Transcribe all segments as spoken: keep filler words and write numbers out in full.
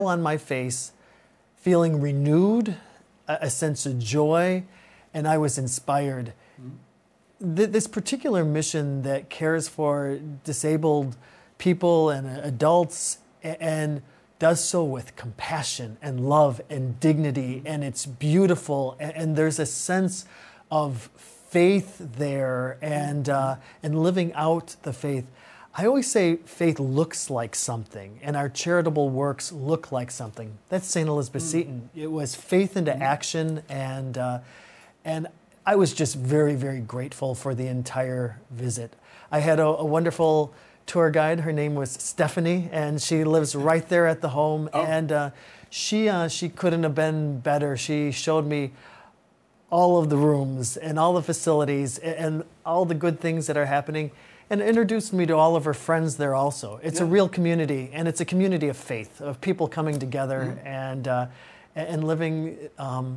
on my face, feeling renewed, a, a sense of joy, and I was inspired. Mm-hmm. Th- this particular mission that cares for disabled people and uh, adults and does so with compassion and love and dignity, and it's beautiful, and, and there's a sense of faith there and uh, and living out the faith. I always say faith looks like something, and our charitable works look like something. That's Saint Elizabeth mm. Seton. It was faith into mm. action, and uh, and I was just very, very grateful for the entire visit. I had a, a wonderful tour guide. Her name was Stephanie, and she lives right there at the home. Oh. And uh, she uh, she couldn't have been better. She showed me all of the rooms and all the facilities and, and all the good things that are happening, and introduced me to all of her friends there also. It's yeah. a real community, and it's a community of faith, of people coming together mm-hmm. and uh, and living um,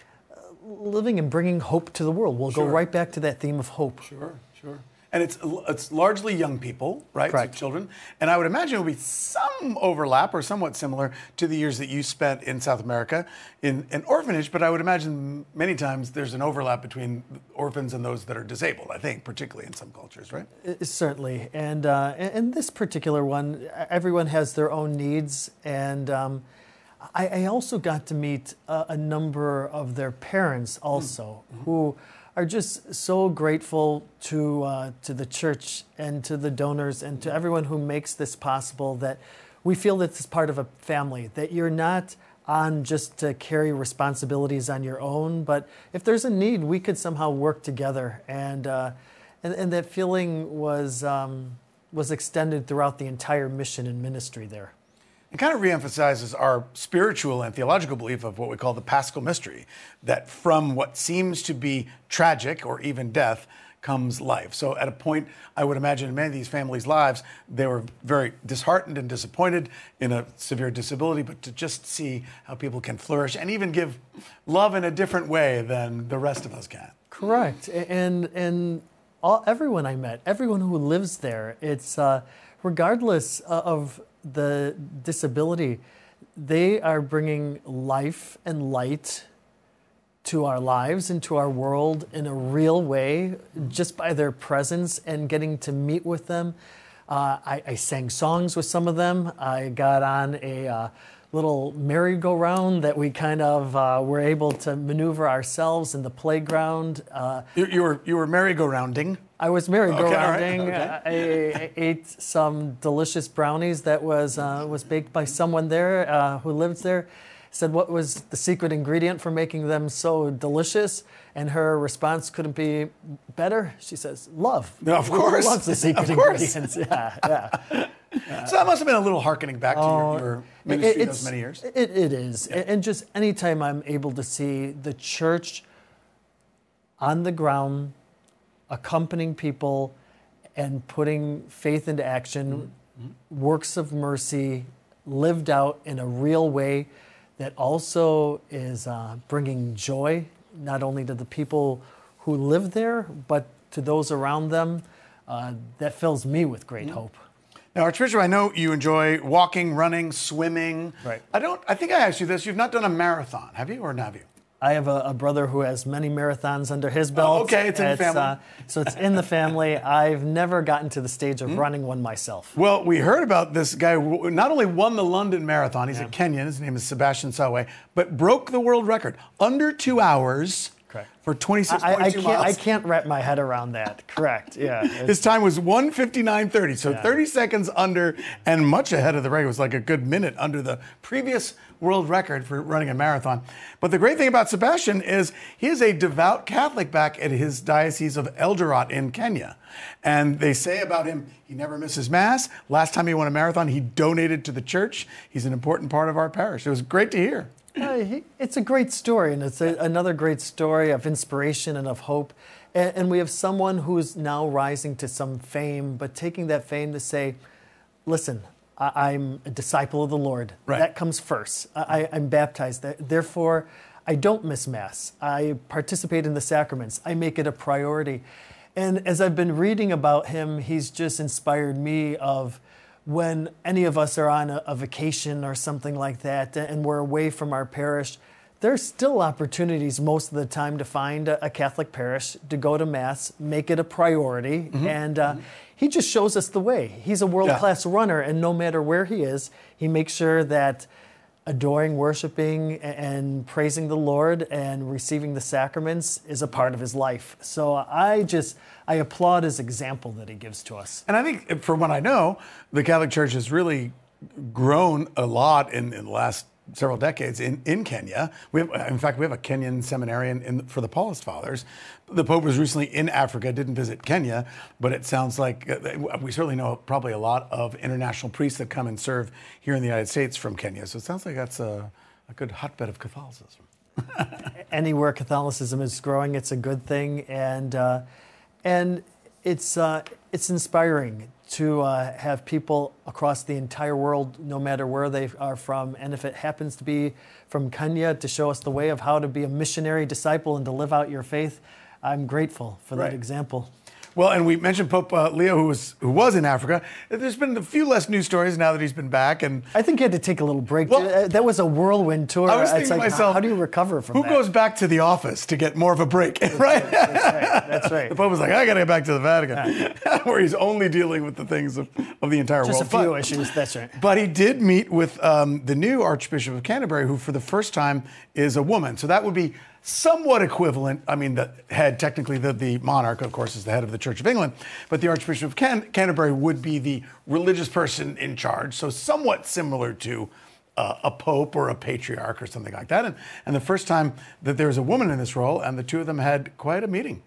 living and bringing hope to the world. We'll sure. go right back to that theme of hope. Sure, sure. And it's it's largely young people, right? Correct. So children. And I would imagine it would be some overlap or somewhat similar to the years that you spent in South America in an orphanage, but I would imagine many times there's an overlap between orphans and those that are disabled, I think, particularly in some cultures, right? It, certainly. And uh, in this particular one, everyone has their own needs. And um, I, I also got to meet a, a number of their parents also, mm-hmm. who are just so grateful to uh, to the church and to the donors and to everyone who makes this possible, that we feel that it's part of a family, that you're not on just to carry responsibilities on your own, but if there's a need, we could somehow work together. And uh, and, and that feeling was um, was extended throughout the entire mission and ministry there. It kind of reemphasizes our spiritual and theological belief of what we call the Paschal Mystery, that from what seems to be tragic or even death comes life. So at a point, I would imagine in many of these families' lives, they were very disheartened and disappointed in a severe disability, but to just see how people can flourish and even give love in a different way than the rest of us can. Correct. And, and all, everyone I met, everyone who lives there, it's uh, regardless of the disability, they are bringing life and light to our lives and to our world in a real way, just by their presence and getting to meet with them. Uh, I, I sang songs with some of them. I got on a uh, little merry-go-round that we kind of uh, were able to maneuver ourselves in the playground. Uh, you, you were you were merry-go-rounding? I was merry-go-rounding. Okay, all right, okay. I, I ate some delicious brownies that was uh, was baked by someone there uh, who lives there. Said what was the secret ingredient for making them so delicious, and her response couldn't be better. She says, "Love." No, of course, love's the secret of course. ingredients. Yeah, yeah. Yeah. So that must have been a little hearkening back to oh, your, your ministry it, those many years. It, it is, yeah. And just anytime I'm able to see the church on the ground, accompanying people and putting faith into action, mm-hmm. works of mercy lived out in a real way that also is uh, bringing joy, not only to the people who live there, but to those around them, uh, that fills me with great mm-hmm. hope. Now, Archbishop, I know you enjoy walking, running, swimming. Right. I don't, I think I asked you this, you've not done a marathon, have you, or have you? I have a, a brother who has many marathons under his belt. Oh, okay, it's in it's, the family. Uh, so it's in the family. I've never gotten to the stage of mm-hmm. running one myself. Well, we heard about this guy who not only won the London Marathon, he's yeah. a Kenyan, his name is Sebastian Sawe, but broke the world record. Under two hours. Correct. For twenty-six I, I point two can't, miles. I can't wrap my head around that. Correct, yeah. His time was one fifty-nine thirty, so yeah. thirty seconds under and much ahead of the record. It was like a good minute under the previous world record for running a marathon. But the great thing about Sebastian is he is a devout Catholic back at his diocese of Eldoret in Kenya. And they say about him, he never misses Mass. Last time he won a marathon, he donated to the church. He's an important part of our parish. It was great to hear. Uh, he, it's a great story, and it's a, another great story of inspiration and of hope. And, and we have someone who's now rising to some fame, but taking that fame to say, listen, I, I'm a disciple of the Lord. Right. That comes first. I, I'm baptized. Therefore, I don't miss Mass. I participate in the sacraments. I make it a priority. And as I've been reading about him, he's just inspired me of when any of us are on a, a vacation or something like that and we're away from our parish, there's still opportunities most of the time to find a, a Catholic parish, to go to Mass, make it a priority. Mm-hmm. And uh, mm-hmm. he just shows us the way. He's a world-class yeah. runner, and no matter where he is, he makes sure that adoring, worshiping, and praising the Lord and receiving the sacraments is a part of his life. So I just, I applaud his example that he gives to us. And I think, from what I know, the Catholic Church has really grown a lot in, in the last several decades in, in Kenya. We have, in fact, we have a Kenyan seminarian in, for the Paulist Fathers. The Pope was recently in Africa, didn't visit Kenya, but it sounds like uh, we certainly know probably a lot of international priests that come and serve here in the United States from Kenya. So it sounds like that's a, a good hotbed of Catholicism. Anywhere Catholicism is growing, it's a good thing, and uh, and it's uh, it's inspiring to uh, have people across the entire world, no matter where they are from, and if it happens to be from Kenya, to show us the way of how to be a missionary disciple and to live out your faith. I'm grateful for right. that example. Well, and we mentioned Pope uh, Leo, who was who was in Africa. There's been a few less news stories now that he's been back, and I think he had to take a little break. Well, that was a whirlwind tour. I was thinking it's to like, myself, how do you recover from who that? Who goes back to the office to get more of a break, right? That's right. That's right. The Pope was like, I got to get back to the Vatican, yeah. where he's only dealing with the things of, of the entire Just world. Just a few but, issues. That's right. But he did meet with um, the new Archbishop of Canterbury, who for the first time is a woman. So that would be somewhat equivalent. I mean, the head, technically the, the monarch, of course, is the head of the Church of England, but the Archbishop of Can- Canterbury would be the religious person in charge, so somewhat similar to uh, a pope or a patriarch or something like that. And, and the first time that there was a woman in this role, and the two of them had quite a meeting.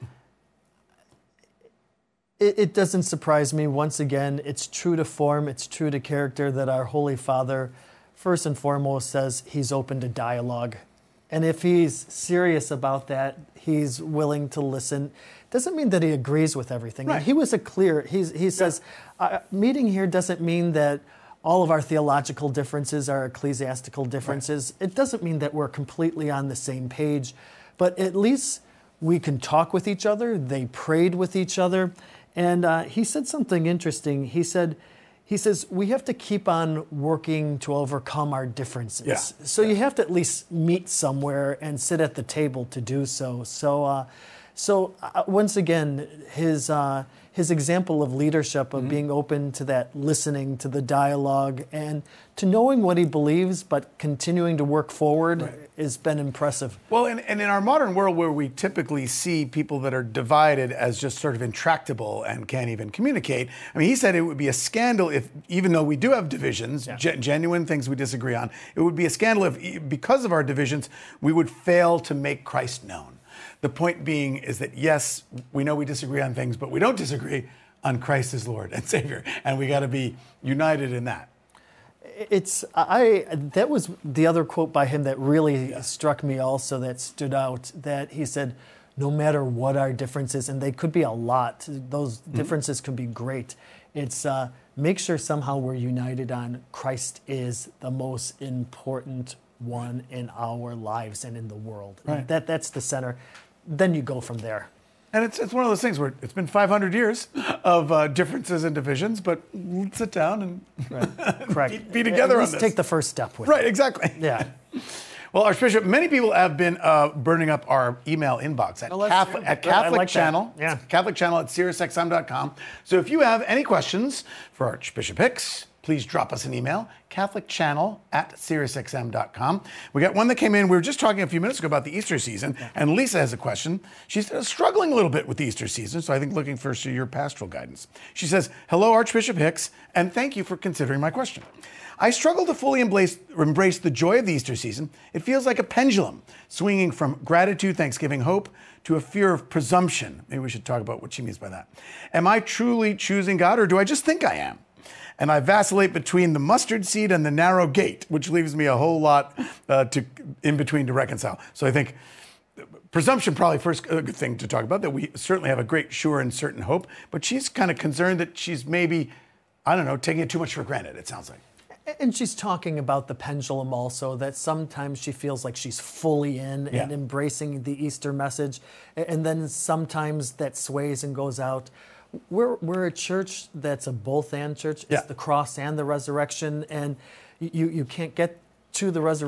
It, it doesn't surprise me. Once again, it's true to form, it's true to character that our Holy Father, first and foremost, says he's open to dialogue. And if he's serious about that, he's willing to listen. Doesn't mean that he agrees with everything. Right. And he was a clear, he's, he says, yeah. uh, meeting here doesn't mean that all of our theological differences are ecclesiastical differences. Right. It doesn't mean that we're completely on the same page, but at least we can talk with each other. They prayed with each other. And uh, he said something interesting. He said, He says, we have to keep on working to overcome our differences. Yeah. So yeah. you have to at least meet somewhere and sit at the table to do so. So uh, so uh, once again, his uh, his example of leadership, of mm-hmm. being open to that listening, to the dialogue, and to knowing what he believes, but continuing to work forward right. has been impressive. Well, and, and in our modern world where we typically see people that are divided as just sort of intractable and can't even communicate, I mean, he said it would be a scandal if, even though we do have divisions, yeah. ge- genuine things we disagree on, it would be a scandal if, because of our divisions, we would fail to make Christ known. The point being is that, yes, we know we disagree on things, but we don't disagree on Christ as Lord and Savior, and we got to be united in that. It's I. That was the other quote by him that really yeah. struck me also, that stood out, that he said, no matter what our differences, and they could be a lot, those mm-hmm. differences can be great, it's uh, make sure somehow we're united on Christ is the most important one in our lives and in the world. Right. That That's the center. Then you go from there. And it's it's one of those things where it's been five hundred years of uh, differences and divisions, but let's sit down and right. Correct. be, be together At on least this. Take the first step with Right, it. exactly. Yeah. Well, Archbishop, many people have been uh, burning up our email inbox at, Oh, let's- Catholic, at I like Catholic that. Channel. Yeah. Catholic Channel at Sirius X M dot com. So if you have any questions for Archbishop Hicks, please drop us an email, Catholic Channel at Sirius X M dot com. We got one that came in. We were just talking a few minutes ago about the Easter season, yeah. and Lisa has a question. She's struggling a little bit with the Easter season, so I think looking for your pastoral guidance. She says, hello, Archbishop Hicks, and thank you for considering my question. I struggle to fully embrace, embrace the joy of the Easter season. It feels like a pendulum, swinging from gratitude, thanksgiving, hope, to a fear of presumption. Maybe we should talk about what she means by that. Am I truly choosing God, or do I just think I am? And I vacillate between the mustard seed and the narrow gate, which leaves me a whole lot uh, to in between to reconcile. So I think presumption, probably first a good thing to talk about, that we certainly have a great sure and certain hope, but she's kind of concerned that she's maybe, I don't know, taking it too much for granted, it sounds like. And she's talking about the pendulum also, that sometimes she feels like she's fully in yeah. and embracing the Easter message, and then sometimes that sways and goes out. we're we're a church that's a both and church. It's Yeah. the cross and the resurrection, and you you can't get to the resurrection